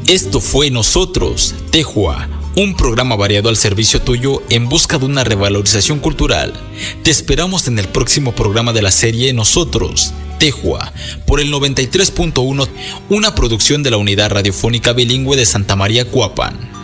Esto fue Nosotros, Tejua, un programa variado al servicio tuyo en busca de una revalorización cultural. Te esperamos en el próximo programa de la serie Nosotros, Tejua, por el 93.1, una producción de la Unidad Radiofónica Bilingüe de Santa María Cuapan.